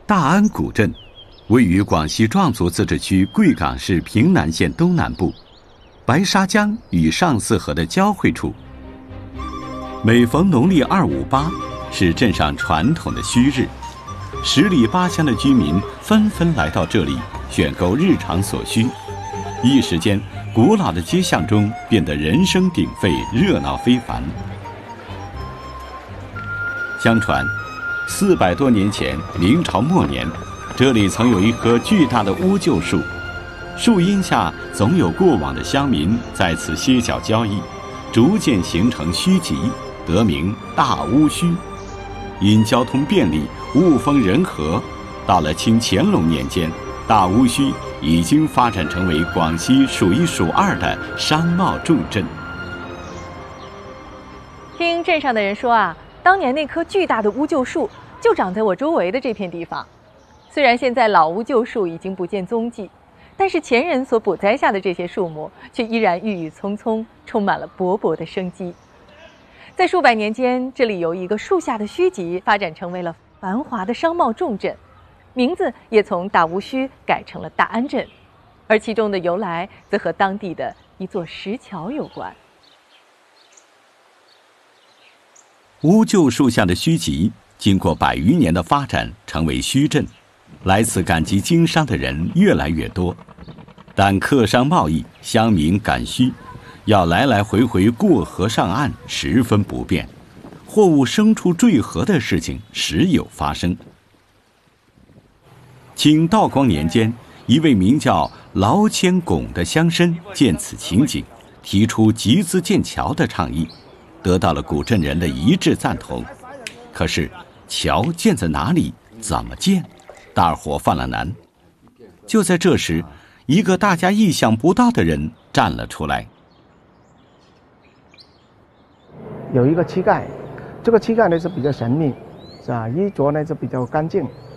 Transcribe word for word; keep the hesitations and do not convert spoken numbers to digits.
大安古镇位于广西壮族自治区贵港市平南县东南部，白沙江与上泗河的交汇处。每逢农历二五八，是镇上传统的虚日，十里八乡的居民纷纷来到这里选购日常所需，一时间，古老的街巷中变得人声鼎沸，热闹非凡。相传，四百多年前，明朝末年，这里曾有一棵巨大的乌桕树，树荫下总有过往的乡民在此歇脚交易，逐渐形成墟集，得名大乌墟。因交通便利，物风人和，到了清乾隆年间，大乌墟已经发展成为广西数一数二的商贸重镇。 听镇上的人说啊，当年那棵巨大的乌桕树就长在我周围的这片地方。虽然现在老乌桕树已经不见踪迹，但是前人所补栽下的这些树木却依然郁郁葱葱，充满了勃勃的生机。在数百年间，这里由一个树下的墟集发展成为了繁华的商贸重镇，名字也从大乌墟改成了大安镇，而其中的由来则和当地的一座石桥有关。 乌桕树下的墟集经过百余年的发展，成为墟镇，来此赶集经商的人越来越多，但客商贸易、乡民赶墟，要来来回回过河上岸十分不便，货物牲畜坠河的事情时有发生。清道光年间，一位名叫劳谦拱的乡绅见此情景，提出集资建桥的倡议，得到了古镇人的一致赞同。可是桥建在哪里，怎么建，大伙犯了难。就在这时，一个大家意想不到的人站了出来。 有一个乞丐，这个乞丐呢是比较神秘，是吧？衣着呢是比较干净，